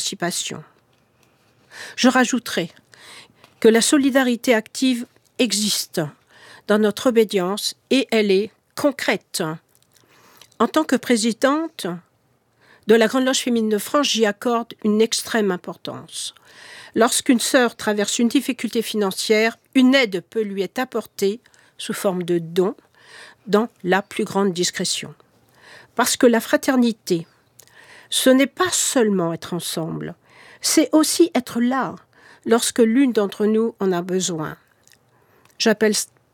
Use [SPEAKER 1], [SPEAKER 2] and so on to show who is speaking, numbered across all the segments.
[SPEAKER 1] d'émancipation. Je rajouterai que la solidarité active existe dans notre obédience et elle est concrète. En tant que présidente de la Grande Loge féminine de France, j'y accorde une extrême importance. Lorsqu'une sœur traverse une difficulté financière, une aide peut lui être apportée sous forme de dons dans la plus grande discrétion. Parce que la fraternité, ce n'est pas seulement être ensemble, c'est aussi être là lorsque l'une d'entre nous en a besoin. J'appelle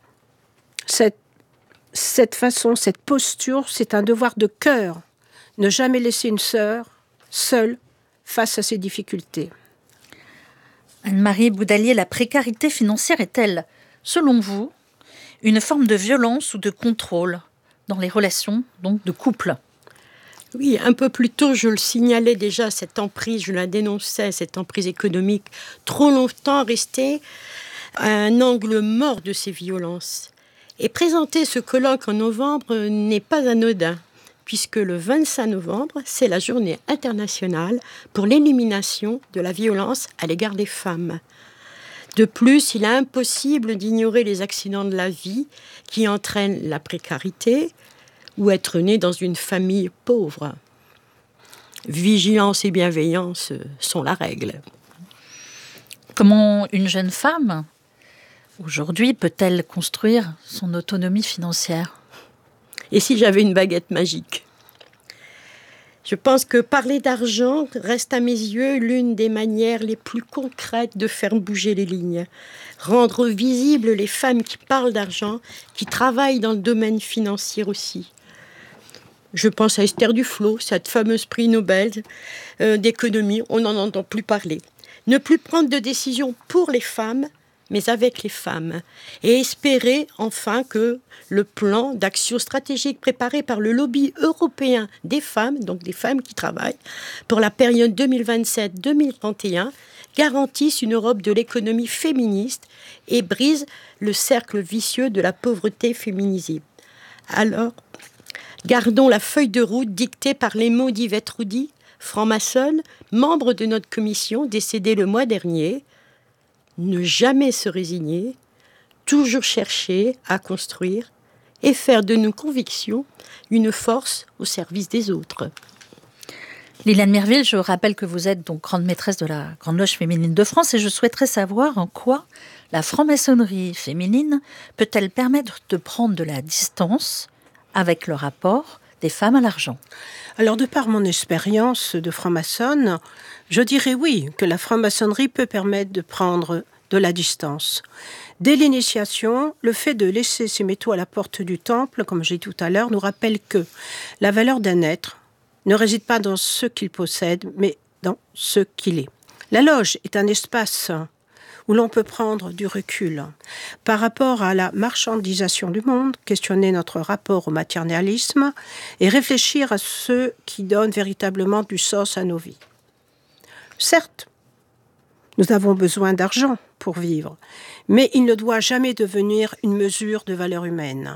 [SPEAKER 1] cette façon, cette posture, c'est un devoir de cœur. Ne jamais laisser une sœur seule face à ses difficultés.
[SPEAKER 2] Anne-Marie Boudalier, la précarité financière est-elle, selon vous, une forme de violence ou de contrôle dans les relations donc de couple ?
[SPEAKER 3] Oui, un peu plus tôt, je le signalais déjà, cette emprise, je la dénonçais, cette emprise économique, trop longtemps restée à un angle mort de ces violences. Et présenter ce colloque en novembre n'est pas anodin, puisque le 25 novembre, c'est la journée internationale pour l'élimination de la violence à l'égard des femmes. De plus, il est impossible d'ignorer les accidents de la vie qui entraînent la précarité ou être né dans une famille pauvre. Vigilance et bienveillance sont la règle.
[SPEAKER 2] Comment une jeune femme, aujourd'hui, peut-elle construire son autonomie financière ?
[SPEAKER 3] Et si j'avais une baguette magique ? Je pense que parler d'argent reste à mes yeux l'une des manières les plus concrètes de faire bouger les lignes. Rendre visibles les femmes qui parlent d'argent, qui travaillent dans le domaine financier aussi. Je pense à Esther Duflo, cette fameuse prix Nobel d'économie, on n'en entend plus parler. Ne plus prendre de décisions pour les femmes, mais avec les femmes. Et espérer enfin que le plan d'action stratégique préparé par le lobby européen des femmes, donc des femmes qui travaillent, pour la période 2027-2031, garantisse une Europe de l'économie féministe et brise le cercle vicieux de la pauvreté féminisée. Alors, gardons la feuille de route dictée par les mots d'Yvette Roudy, franc-maçonne, membre de notre commission, décédée le mois dernier. Ne jamais se résigner, toujours chercher à construire et faire de nos convictions une force au service des autres.
[SPEAKER 2] Liliane Merville, je rappelle que vous êtes donc grande maîtresse de la Grande Loge féminine de France et je souhaiterais savoir en quoi la franc-maçonnerie féminine peut-elle permettre de prendre de la distance avec le rapport des femmes à l'argent.
[SPEAKER 1] Alors, de par mon expérience de franc-maçonne, je dirais oui, que la franc-maçonnerie peut permettre de prendre de la distance. Dès l'initiation, le fait de laisser ses métaux à la porte du temple, comme j'ai dit tout à l'heure, nous rappelle que la valeur d'un être ne réside pas dans ce qu'il possède, mais dans ce qu'il est. La loge est un espace où l'on peut prendre du recul par rapport à la marchandisation du monde, questionner notre rapport au matérialisme et réfléchir à ce qui donne véritablement du sens à nos vies. Certes, nous avons besoin d'argent pour vivre, mais il ne doit jamais devenir une mesure de valeur humaine.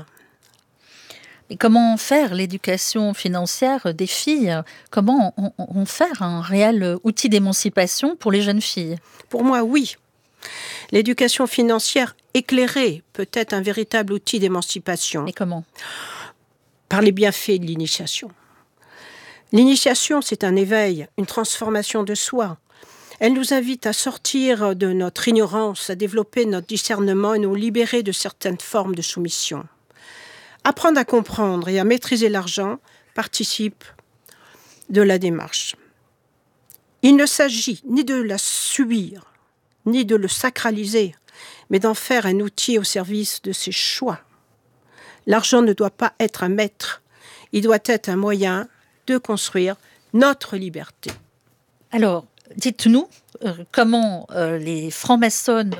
[SPEAKER 2] Et comment faire l'éducation financière des filles ? Comment en faire un réel outil d'émancipation pour les jeunes filles ?
[SPEAKER 1] Pour moi, oui. L'éducation financière éclairée peut être un véritable outil d'émancipation.
[SPEAKER 2] Et comment ?
[SPEAKER 1] Par les bienfaits de l'initiation. L'initiation, c'est un éveil, une transformation de soi. Elle nous invite à sortir de notre ignorance, à développer notre discernement et nous libérer de certaines formes de soumission. Apprendre à comprendre et à maîtriser l'argent participe de la démarche. Il ne s'agit ni de la subir, ni de le sacraliser, mais d'en faire un outil au service de ses choix. L'argent ne doit pas être un maître, il doit être un moyen de construire notre liberté.
[SPEAKER 2] Alors, dites-nous comment les francs-maçonnes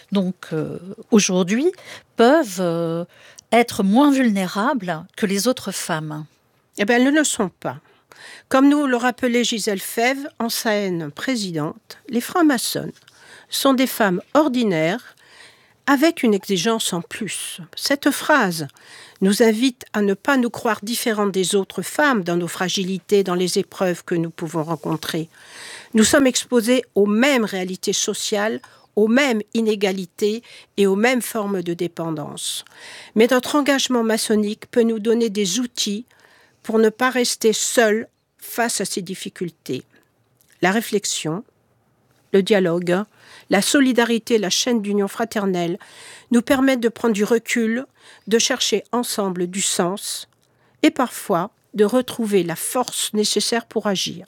[SPEAKER 2] aujourd'hui peuvent être moins vulnérables que les autres femmes.
[SPEAKER 1] Eh bien, elles ne le sont pas. Comme nous le rappelait Gisèle Fèvre, ancienne présidente, les francs-maçonnes sont des femmes ordinaires avec une exigence en plus. Cette phrase nous invite à ne pas nous croire différentes des autres femmes dans nos fragilités, dans les épreuves que nous pouvons rencontrer. Nous sommes exposés aux mêmes réalités sociales, aux mêmes inégalités et aux mêmes formes de dépendance. Mais notre engagement maçonnique peut nous donner des outils pour ne pas rester seuls face à ces difficultés. La réflexion, le dialogue, la solidarité, la chaîne d'union fraternelle nous permettent de prendre du recul, de chercher ensemble du sens et parfois de retrouver la force nécessaire pour agir.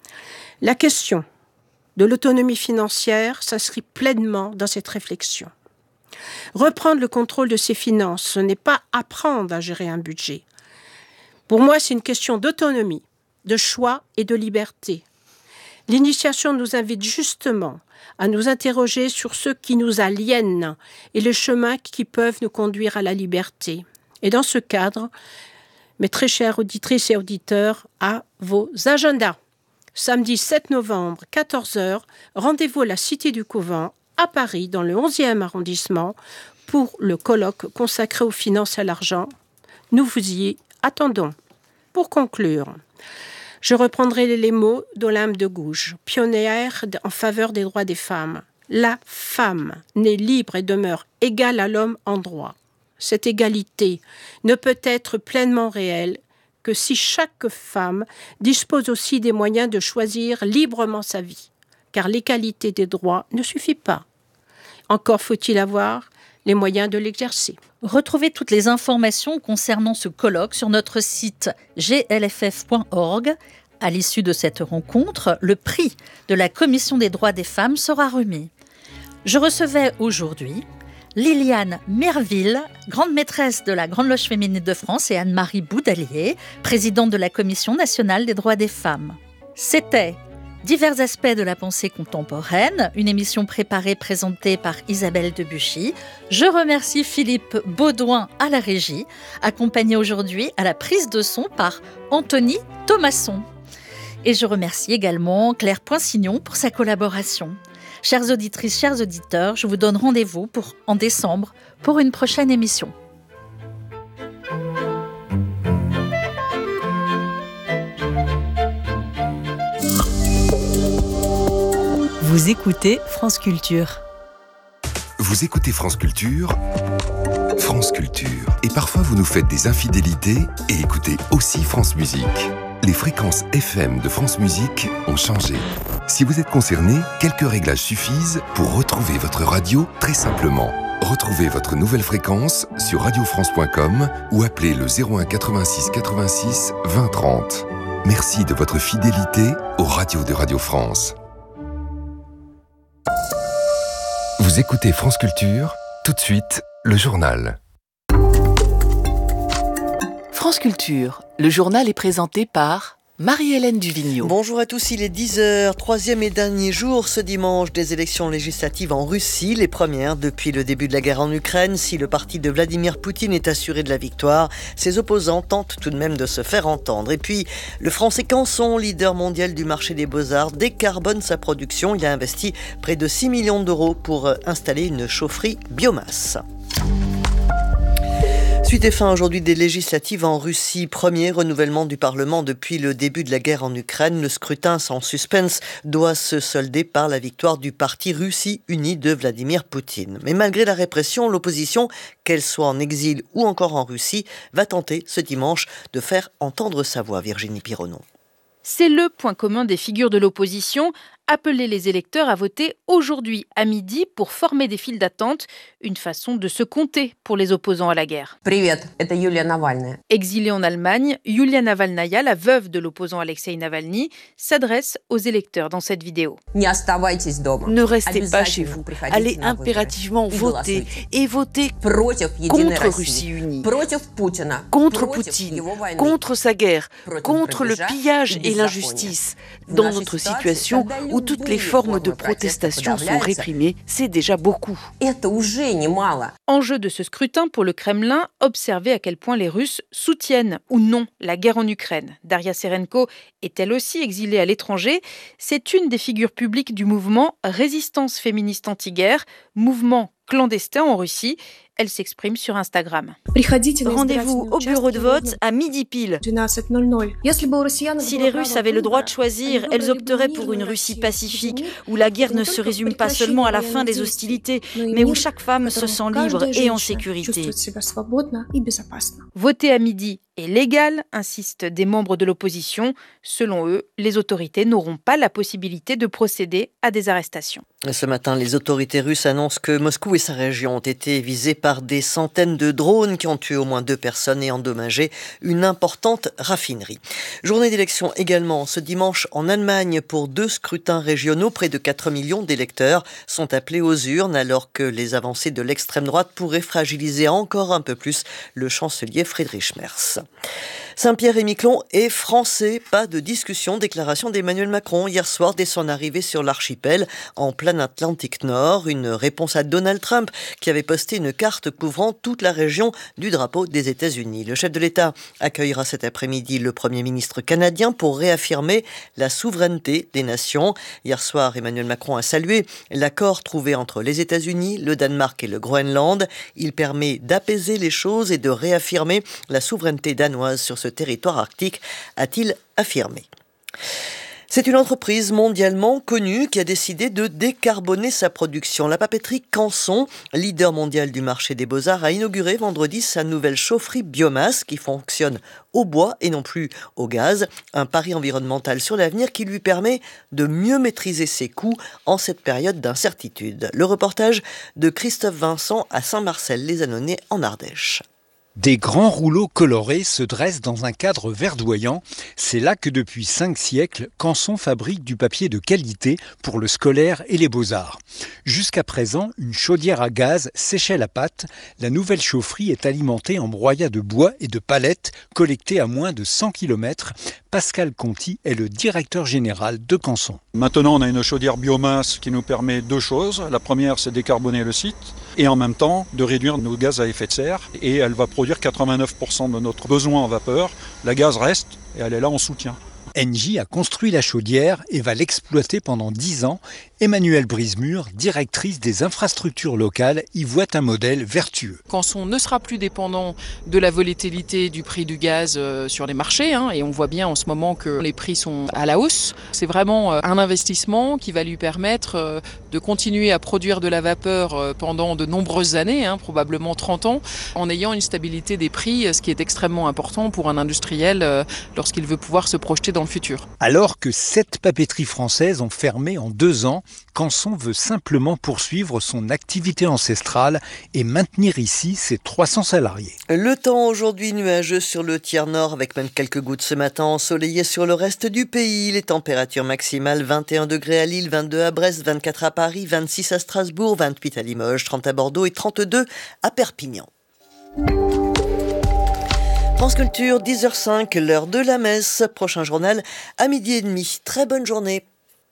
[SPEAKER 1] La question de l'autonomie financière s'inscrit pleinement dans cette réflexion. Reprendre le contrôle de ses finances, ce n'est pas apprendre à gérer un budget. Pour moi, c'est une question d'autonomie, de choix et de liberté. L'initiation nous invite justement à nous interroger sur ce qui nous aliène et les chemins qui peuvent nous conduire à la liberté. Et dans ce cadre, mes très chères auditrices et auditeurs, à vos agendas. Samedi 7 novembre, 14h, rendez-vous à la Cité du Couvent, à Paris, dans le 11e arrondissement, pour le colloque consacré aux finances et à l'argent. Nous vous y attendons. Pour conclure, je reprendrai les mots d'Olympe de Gouges, pionnière en faveur des droits des femmes. La femme naît libre et demeure égale à l'homme en droit. Cette égalité ne peut être pleinement réelle que si chaque femme dispose aussi des moyens de choisir librement sa vie, car l'égalité des droits ne suffit pas. Encore faut-il avoir les moyens de l'exercer.
[SPEAKER 2] Retrouvez toutes les informations concernant ce colloque sur notre site glff.org. À l'issue de cette rencontre, le prix de la Commission des droits des femmes sera remis. Je recevais aujourd'hui Liliane Merville, grande maîtresse de la Grande Loge féminine de France, et Anne-Marie Boudalier, présidente de la Commission nationale des droits des femmes. C'était Divers aspects de la pensée contemporaine, une émission préparée, présentée par Isabelle Debuchy. Je remercie Philippe Baudouin à la régie, accompagné aujourd'hui à la prise de son par Anthony Thomasson. Et je remercie également Claire Poinsignon pour sa collaboration. Chères auditrices, chers auditeurs, je vous donne rendez-vous en décembre pour une prochaine émission.
[SPEAKER 4] Vous écoutez France Culture.
[SPEAKER 5] Vous écoutez France Culture, France Culture. Et parfois vous nous faites des infidélités et écoutez aussi France Musique. Les fréquences FM de France Musique ont changé. Si vous êtes concerné, quelques réglages suffisent pour retrouver votre radio très simplement. Retrouvez votre nouvelle fréquence sur radiofrance.com ou appelez le 01 86 86 20 30. Merci de votre fidélité aux radios de Radio France. Vous écoutez France Culture, tout de suite, le journal.
[SPEAKER 6] France Culture, le journal est présenté par Marie-Hélène Duvigneau.
[SPEAKER 7] Bonjour à tous, il est 10h, troisième et dernier jour ce dimanche des élections législatives en Russie, les premières depuis le début de la guerre en Ukraine. Si le parti de Vladimir Poutine est assuré de la victoire, ses opposants tentent tout de même de se faire entendre. Et puis, le français Canson, leader mondial du marché des beaux-arts, décarbone sa production. Il a investi près de 6 millions d'euros pour installer une chaufferie biomasse. Suite et fin aujourd'hui des législatives en Russie. Premier renouvellement du Parlement depuis le début de la guerre en Ukraine. Le scrutin sans suspense doit se solder par la victoire du parti Russie Unie de Vladimir Poutine. Mais malgré la répression, l'opposition, qu'elle soit en exil ou encore en Russie, va tenter ce dimanche de faire entendre sa voix. Virginie Pironneau.
[SPEAKER 8] C'est le point commun des figures de l'opposition, appeler les électeurs à voter aujourd'hui à midi pour former des files d'attente, une façon de se compter pour les opposants à la guerre. Exilée en Allemagne, Yulia Navalnaya, la veuve de l'opposant Alexei Navalny, s'adresse aux électeurs dans cette vidéo.
[SPEAKER 9] Ne restez pas chez vous, allez impérativement voter et voter contre Russie unie, contre Poutine, contre sa guerre, contre le pillage et l'injustice. Dans notre situation où toutes les formes de protestation sont réprimées, c'est déjà beaucoup.
[SPEAKER 8] Enjeu de ce scrutin pour le Kremlin, observer à quel point les Russes soutiennent ou non la guerre en Ukraine. Daria Serenko est elle aussi exilée à l'étranger. C'est une des figures publiques du mouvement Résistance féministe anti-guerre, mouvement clandestin en Russie. Elle s'exprime sur Instagram.
[SPEAKER 10] Rendez-vous au bureau de vote à midi pile. Si les Russes avaient le droit de choisir, elles opteraient pour une Russie pacifique, où la guerre ne se résume pas seulement à la fin des hostilités, mais où chaque femme se sent libre et en sécurité.
[SPEAKER 8] Voter à midi est légal, insistent des membres de l'opposition. Selon eux, les autorités n'auront pas la possibilité de procéder à des arrestations.
[SPEAKER 7] Ce matin, les autorités russes annoncent que Moscou et sa région ont été visés par des centaines de drones qui ont tué au moins 2 personnes et endommagé une importante raffinerie. Journée d'élection également ce dimanche en Allemagne pour 2 scrutins régionaux. Près de 4 millions d'électeurs sont appelés aux urnes alors que les avancées de l'extrême droite pourraient fragiliser encore un peu plus le chancelier Friedrich Merz. Saint-Pierre-et-Miquelon est français, pas de discussion. Déclaration d'Emmanuel Macron hier soir dès son arrivée sur l'archipel en plein Atlantique Nord. Une réponse à Donald Trump qui avait posté une carte couvrant toute la région du drapeau des États-Unis. Le chef de l'État accueillera cet après-midi le Premier ministre canadien pour réaffirmer la souveraineté des nations. Hier soir, Emmanuel Macron a salué l'accord trouvé entre les États-Unis, le Danemark et le Groenland. Il permet d'apaiser les choses et de réaffirmer la souveraineté danoise sur ce territoire arctique, a-t-il affirmé. C'est une entreprise mondialement connue qui a décidé de décarboner sa production. La papeterie Canson, leader mondial du marché des beaux-arts, a inauguré vendredi sa nouvelle chaufferie biomasse qui fonctionne au bois et non plus au gaz. Un pari environnemental sur l'avenir qui lui permet de mieux maîtriser ses coûts en cette période d'incertitude. Le reportage de Christophe Vincent à Saint-Marcel-les-Annonay en Ardèche.
[SPEAKER 11] Des grands rouleaux colorés se dressent dans un cadre verdoyant. C'est là que depuis 5 siècles, Canson fabrique du papier de qualité pour le scolaire et les beaux-arts. Jusqu'à présent, une chaudière à gaz séchait la pâte. La nouvelle chaufferie est alimentée en broyat de bois et de palettes collectées à moins de 100 km. Pascal Conti est le directeur général de Canson.
[SPEAKER 12] Maintenant, on a une chaudière biomasse qui nous permet 2 choses. La première, c'est décarboner le site et en même temps de réduire nos gaz à effet de serre. Et elle va produire 89% de notre besoin en vapeur. La gaz reste et elle est là en soutien.
[SPEAKER 11] Engie a construit la chaudière et va l'exploiter pendant 10 ans. Emmanuelle Brisemur, directrice des infrastructures locales, y voit un modèle vertueux.
[SPEAKER 13] Canson ne sera plus dépendant de la volatilité du prix du gaz sur les marchés, et on voit bien en ce moment que les prix sont à la hausse. C'est vraiment un investissement qui va lui permettre de continuer à produire de la vapeur pendant de nombreuses années, probablement 30 ans, en ayant une stabilité des prix, ce qui est extrêmement important pour un industriel lorsqu'il veut pouvoir se projeter dans le futur.
[SPEAKER 11] Alors que 7 papeteries françaises ont fermé en 2 ans, Canson veut simplement poursuivre son activité ancestrale et maintenir ici ses 300 salariés.
[SPEAKER 7] Le temps aujourd'hui nuageux sur le tiers nord avec même quelques gouttes ce matin, ensoleillé sur le reste du pays. Les températures maximales 21 degrés à Lille, 22 à Brest, 24 à Paris, 26 à Strasbourg, 28 à Limoges, 30 à Bordeaux et 32 à Perpignan. France Culture, 10h05, l'heure de la messe. Prochain journal à 12h30. Très bonne journée.